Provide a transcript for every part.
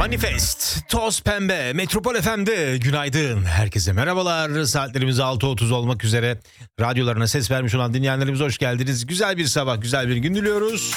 Manifest, Toz Pembe, Metropol FM'de günaydın. Herkese merhabalar. Saatlerimiz 6.30 olmak üzere. Radyolarına ses vermiş olan dinleyenlerimiz hoş geldiniz. Güzel bir sabah, güzel bir gün diliyoruz.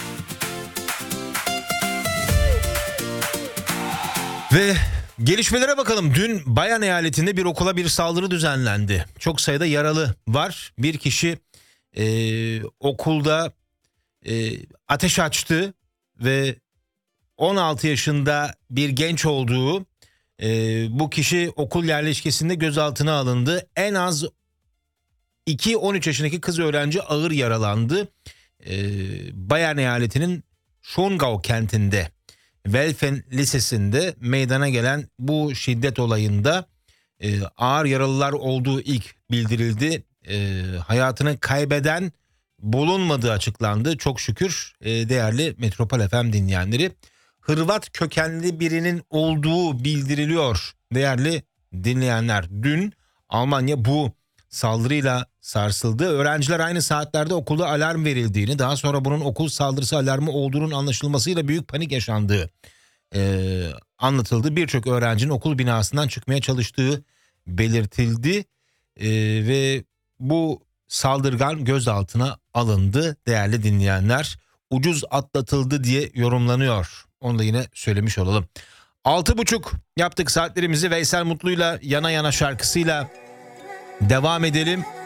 Ve gelişmelere bakalım. Dün Bayan eyaletinde bir okula bir saldırı düzenlendi. Çok sayıda yaralı var. Bir kişi okulda ateş açtı ve 16 yaşında bir genç olduğu bu kişi okul yerleşkesinde gözaltına alındı. En az 13 yaşındaki kız öğrenci ağır yaralandı. Bayern eyaletinin Schongau kentinde Welfen Lisesi'nde meydana gelen bu şiddet olayında ağır yaralılar olduğu ilk bildirildi. Hayatını kaybeden bulunmadığı açıklandı. Çok şükür değerli Metropol FM dinleyenleri. Hırvat kökenli birinin olduğu bildiriliyor değerli dinleyenler. Dün Almanya bu saldırıyla sarsıldı. Öğrenciler aynı saatlerde okulda alarm verildiğini, daha sonra bunun okul saldırısı alarmı olduğunun anlaşılmasıyla büyük panik yaşandığı anlatıldı. Birçok öğrencinin okul binasından çıkmaya çalıştığı belirtildi ve bu saldırgan gözaltına alındı değerli dinleyenler. Ucuz atlatıldı diye yorumlanıyor. Onu da yine söylemiş olalım. 6.30 yaptık saatlerimizi. Veysel Mutlu'yla Yana Yana şarkısıyla devam edelim.